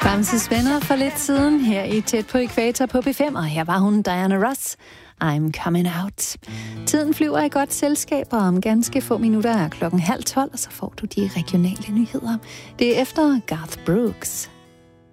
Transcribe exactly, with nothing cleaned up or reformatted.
Bamses Venner for lidt siden her i Tæt på Ækvator på B fem, og her var hun Diana Ross. I'm coming out. Tiden flyver i godt selskab, og om ganske få minutter er klokken halv tolv, og så får du de regionale nyheder. Det er efter Garth Brooks.